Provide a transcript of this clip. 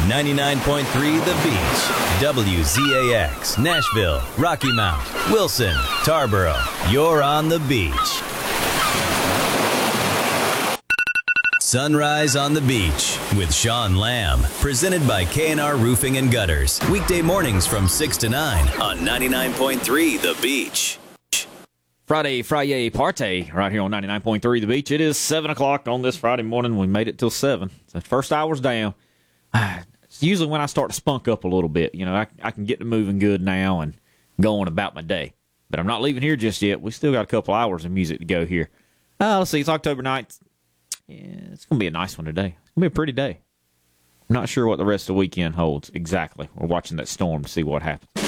99.3 The Beach, WZAX, Nashville, Rocky Mount, Wilson, Tarboro. You're on the beach. Sunrise on the Beach with Sean Lamb. Presented by K&R Roofing and Gutters. Weekday mornings from 6 to 9 on 99.3 The Beach. Friday party right here on 99.3 The Beach. It is 7 o'clock on this Friday morning. We made it till 7. So first hour's down. It's usually when I start to spunk up a little bit. You know, I can get to moving good now and going about my day. But I'm not leaving here just yet. We still got a couple hours of music to go here. Let's see. It's October 9th. Yeah, it's going to be a nice one today. It's going to be a pretty day. I'm not sure what the rest of the weekend holds exactly. We're watching that storm to see what happens.